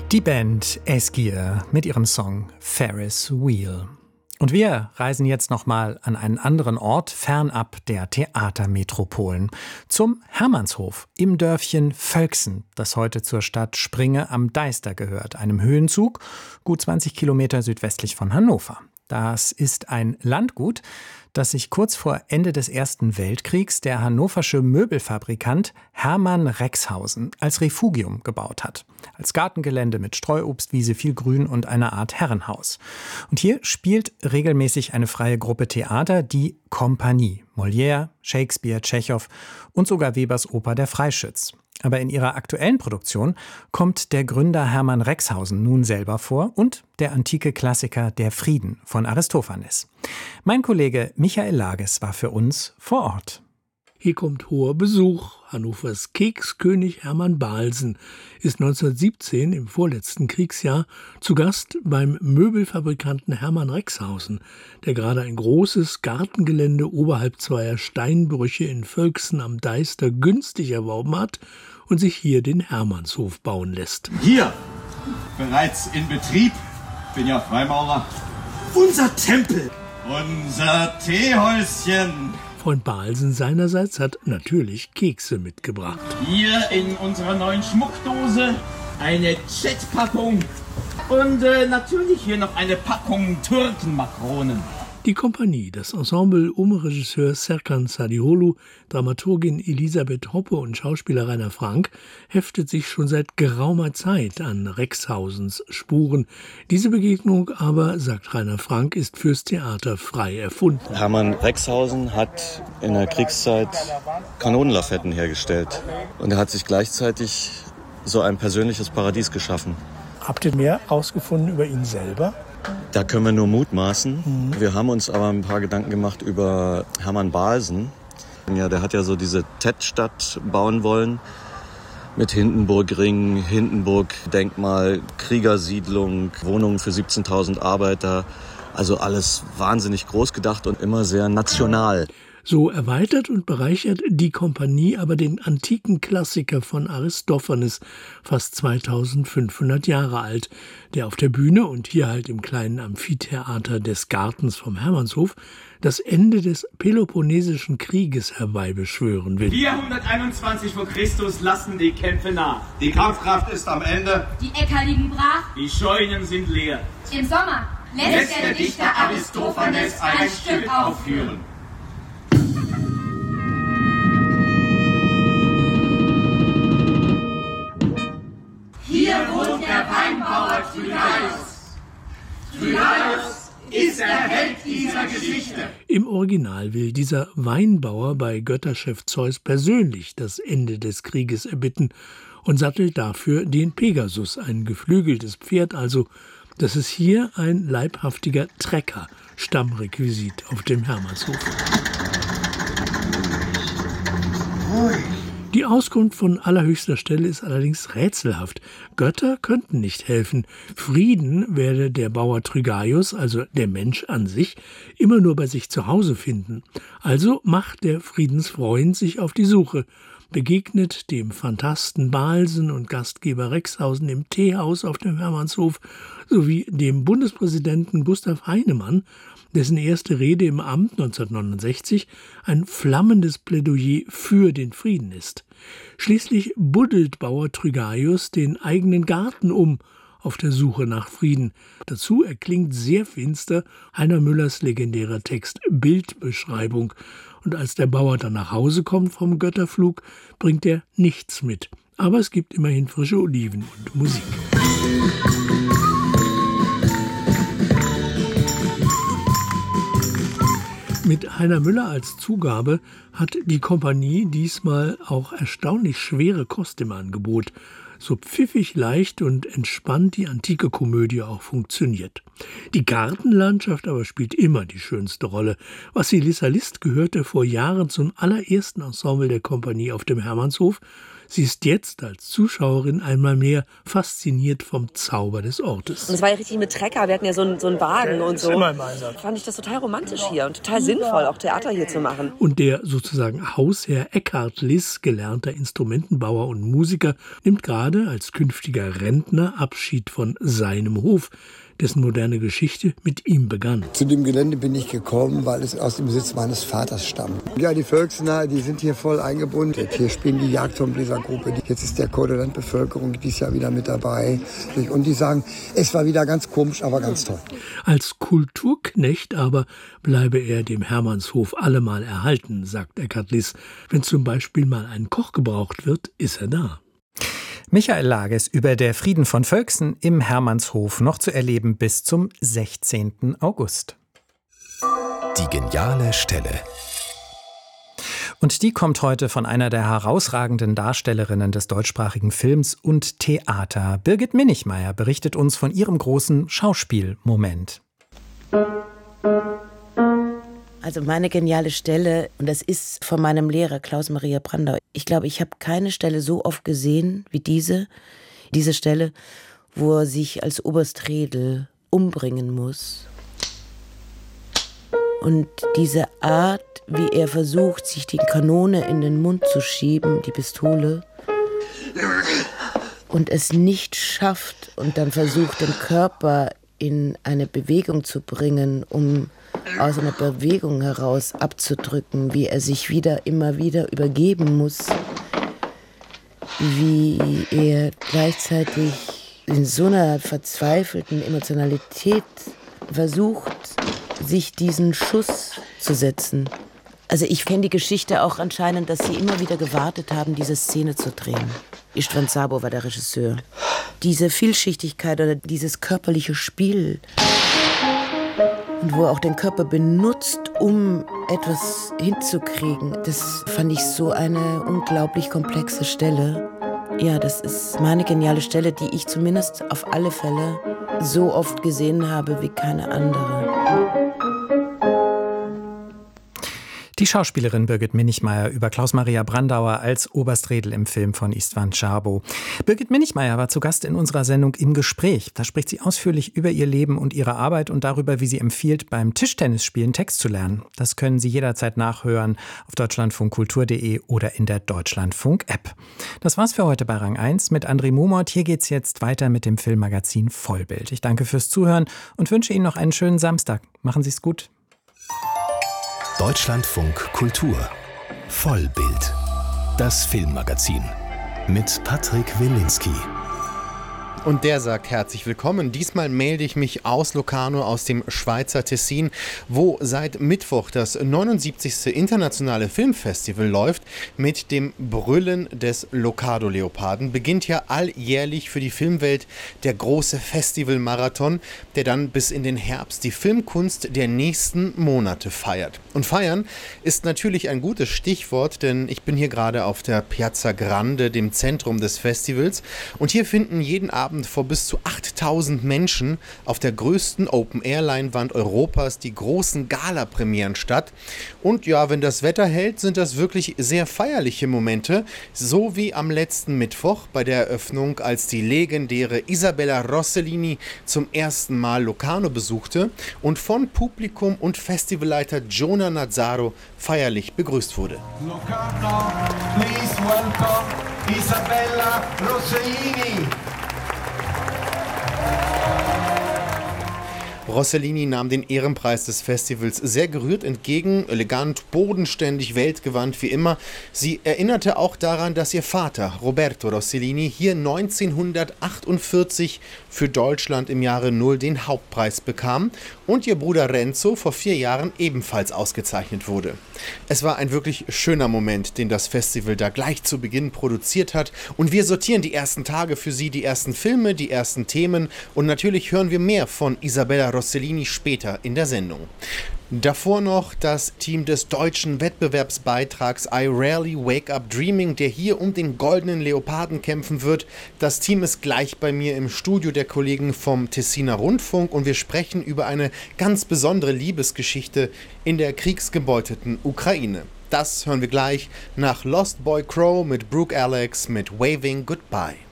Die Band Esgier mit ihrem Song Ferris Wheel. Und wir reisen jetzt nochmal an einen anderen Ort, fernab der Theatermetropolen, zum Hermannshof im Dörfchen Völksen, das heute zur Stadt Springe am Deister gehört, einem Höhenzug, gut 20 Kilometer südwestlich von Hannover. Das ist ein Landgut, das sich kurz vor Ende des Ersten Weltkriegs der hannoversche Möbelfabrikant Hermann Rexhausen als Refugium gebaut hat. Als Gartengelände mit Streuobstwiese, viel Grün und einer Art Herrenhaus. Und hier spielt regelmäßig eine freie Gruppe Theater, die Kompanie. Molière, Shakespeare, Tschechow und sogar Webers Oper Der Freischütz. Aber in ihrer aktuellen Produktion kommt der Gründer Hermann Rexhausen nun selber vor und der antike Klassiker Der Frieden von Aristophanes. Mein Kollege Michael Lages war für uns vor Ort. Hier kommt hoher Besuch. Hannovers Kekskönig Hermann Balsen ist 1917, im vorletzten Kriegsjahr, zu Gast beim Möbelfabrikanten Hermann Rexhausen, der gerade ein großes Gartengelände oberhalb zweier Steinbrüche in Völksen am Deister günstig erworben hat und sich hier den Hermannshof bauen lässt. Hier, bereits in Betrieb, bin ja Freimaurer, unser Tempel, unser Teehäuschen. Freund Balsen seinerseits hat natürlich Kekse mitgebracht. Hier in unserer neuen Schmuckdose eine Chat-Packung und natürlich hier noch eine Packung Türkenmakronen. Die Kompanie, das Ensemble um Regisseur Serkan Sadioglu, Dramaturgin Elisabeth Hoppe und Schauspieler Rainer Frank heftet sich schon seit geraumer Zeit an Rexhausens Spuren. Diese Begegnung aber, sagt Rainer Frank, ist fürs Theater frei erfunden. Hermann Rexhausen hat in der Kriegszeit Kanonenlafetten hergestellt und er hat sich gleichzeitig so ein persönliches Paradies geschaffen. Habt ihr mehr rausgefunden über ihn selber? Da können wir nur mutmaßen. Wir haben uns aber ein paar Gedanken gemacht über Hermann Balsen. Ja, der hat ja so diese Tettstadt bauen wollen mit Hindenburgring, Hindenburg-Denkmal, Kriegersiedlung, Wohnungen für 17.000 Arbeiter. Also alles wahnsinnig groß gedacht und immer sehr national. So erweitert und bereichert die Kompanie aber den antiken Klassiker von Aristophanes, fast 2500 Jahre alt, der auf der Bühne und hier halt im kleinen Amphitheater des Gartens vom Hermannshof das Ende des Peloponnesischen Krieges herbeibeschwören will. 421 vor Christus lassen die Kämpfe nach. Die Kampfkraft ist am Ende. Die Äcker liegen brach. Die Scheunen sind leer. Im Sommer lässt der Dichter Aristophanes ein Stück aufführen. Hier wohnt der Weinbauer Trygaios. Trygaios ist der Held dieser Geschichte. Im Original will dieser Weinbauer bei Götterchef Zeus persönlich das Ende des Krieges erbitten und sattelt dafür den Pegasus, ein geflügeltes Pferd also. Das ist hier ein leibhaftiger Trecker, Stammrequisit auf dem Hermannshof. Die Auskunft von allerhöchster Stelle ist allerdings rätselhaft. Götter könnten nicht helfen. Frieden werde der Bauer Trygaios, also der Mensch an sich, immer nur bei sich zu Hause finden. Also macht der Friedensfreund sich auf die Suche, begegnet dem Phantasten Balsen und Gastgeber Rexhausen im Teehaus auf dem Hermannshof sowie dem Bundespräsidenten Gustav Heinemann, dessen erste Rede im Amt 1969 ein flammendes Plädoyer für den Frieden ist. Schließlich buddelt Bauer Trygaios den eigenen Garten um, auf der Suche nach Frieden. Dazu erklingt sehr finster Heiner Müllers legendärer Text Bildbeschreibung. Und als der Bauer dann nach Hause kommt vom Götterflug, bringt er nichts mit. Aber es gibt immerhin frische Oliven und Musik. Mit Heiner Müller als Zugabe hat die Kompanie diesmal auch erstaunlich schwere Kost im Angebot. So pfiffig, leicht und entspannt die antike Komödie auch funktioniert. Die Gartenlandschaft aber spielt immer die schönste Rolle. Wassilissa List gehörte vor Jahren zum allerersten Ensemble der Kompanie auf dem Hermannshof. Sie ist jetzt als Zuschauerin einmal mehr fasziniert vom Zauber des Ortes. Und es war ja richtig mit Trecker, wir hatten ja so einen Wagen und so. Immer im Einsatz. Fand ich das total romantisch hier und total sinnvoll, auch Theater hier zu machen. Und der sozusagen Hausherr Eckhard Liss, gelernter Instrumentenbauer und Musiker, nimmt gerade als künftiger Rentner Abschied von seinem Hof, dessen moderne Geschichte mit ihm begann. Zu dem Gelände bin ich gekommen, weil es aus dem Besitz meines Vaters stammt. Ja, die Völksner, die sind hier voll eingebunden. Hier spielen die Jagdtromplesergruppe. Jetzt ist der Chor der Landbevölkerung dieses Jahr wieder mit dabei. Und die sagen, es war wieder ganz komisch, aber ganz toll. Als Kulturknecht aber bleibe er dem Hermannshof allemal erhalten, sagt Eckhard Liss. Wenn zum Beispiel mal ein Koch gebraucht wird, ist er da. Michael Lages über der Frieden von Völksen im Hermannshof, noch zu erleben bis zum 16. August. Die geniale Stelle. Und die kommt heute von einer der herausragenden Darstellerinnen des deutschsprachigen Films und Theater. Birgit Minichmayr berichtet uns von ihrem großen Schauspielmoment. Also meine geniale Stelle, und das ist von meinem Lehrer Klaus-Maria Brandauer. Ich glaube, ich habe keine Stelle so oft gesehen wie diese Stelle, wo er sich als Oberstredel umbringen muss. Und diese Art, wie er versucht, sich die Kanone in den Mund zu schieben, die Pistole, und es nicht schafft und dann versucht, den Körper in eine Bewegung zu bringen, um aus einer Bewegung heraus abzudrücken, wie er sich immer wieder übergeben muss, wie er gleichzeitig in so einer verzweifelten Emotionalität versucht, sich diesen Schuss zu setzen. Also ich kenne die Geschichte auch anscheinend, dass sie immer wieder gewartet haben, diese Szene zu drehen. Istvan Szabo war der Regisseur. Diese Vielschichtigkeit oder dieses körperliche Spiel, und wo er auch den Körper benutzt, um etwas hinzukriegen, das fand ich so eine unglaublich komplexe Stelle. Ja, das ist meine geniale Stelle, die ich zumindest auf alle Fälle so oft gesehen habe wie keine andere. Die Schauspielerin Birgit Minichmayr über Klaus-Maria Brandauer als Oberstredel im Film von Istvan Szabo. Birgit Minichmayr war zu Gast in unserer Sendung Im Gespräch. Da spricht sie ausführlich über ihr Leben und ihre Arbeit und darüber, wie sie empfiehlt, beim Tischtennisspielen Text zu lernen. Das können Sie jederzeit nachhören auf deutschlandfunkkultur.de oder in der Deutschlandfunk-App. Das war's für heute bei Rang 1 mit André Mumort. Hier geht's jetzt weiter mit dem Filmmagazin Vollbild. Ich danke fürs Zuhören und wünsche Ihnen noch einen schönen Samstag. Machen Sie's gut. Deutschlandfunk Kultur. Vollbild. Das Filmmagazin. Mit Patrick Wilinski. Und der sagt herzlich willkommen. Diesmal melde ich mich aus Locarno, aus dem Schweizer Tessin, wo seit Mittwoch das 79. Internationale Filmfestival läuft. Mit dem Brüllen des Locarno-Leoparden beginnt ja alljährlich für die Filmwelt der große Festivalmarathon, der dann bis in den Herbst die Filmkunst der nächsten Monate feiert. Und feiern ist natürlich ein gutes Stichwort, denn ich bin hier gerade auf der Piazza Grande, dem Zentrum des Festivals. Und hier finden jeden Abend vor bis zu 8000 Menschen auf der größten Open-Air-Leinwand Europas die großen Gala-Premieren statt. Und ja, wenn das Wetter hält, sind das wirklich sehr feierliche Momente, so wie am letzten Mittwoch bei der Eröffnung, als die legendäre Isabella Rossellini zum ersten Mal Locarno besuchte und von Publikum und Festivalleiter Jonah Nazzaro feierlich begrüßt wurde. Locarno, please welcome Isabella Rossellini. Rossellini nahm den Ehrenpreis des Festivals sehr gerührt entgegen, elegant, bodenständig, weltgewandt wie immer. Sie erinnerte auch daran, dass ihr Vater, Roberto Rossellini, hier 1948 für Deutschland im Jahre 0 den Hauptpreis bekam und ihr Bruder Renzo vor 4 Jahren ebenfalls ausgezeichnet wurde. Es war ein wirklich schöner Moment, den das Festival da gleich zu Beginn produziert hat, und wir sortieren die ersten Tage für Sie, die ersten Filme, die ersten Themen, und natürlich hören wir mehr von Isabella Rossellini später in der Sendung. Davor noch das Team des deutschen Wettbewerbsbeitrags I Rarely Wake Up Dreaming, der hier um den goldenen Leoparden kämpfen wird. Das Team ist gleich bei mir im Studio der Kollegen vom Tessiner Rundfunk, und wir sprechen über eine ganz besondere Liebesgeschichte in der kriegsgebeuteten Ukraine. Das hören wir gleich nach Lost Boy Crow mit Brooke Alex mit Waving Goodbye.